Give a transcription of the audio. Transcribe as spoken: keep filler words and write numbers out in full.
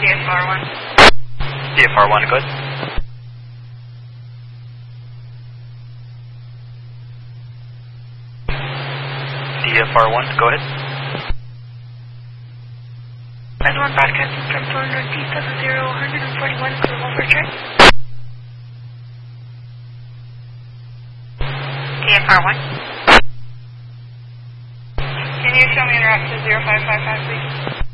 F R one. D F R one, good. D F R one, go ahead. Red one broadcasting from phone northeast of zero one forty-one, clear over track. D F R one. Can you show me en route to zero five five five, please?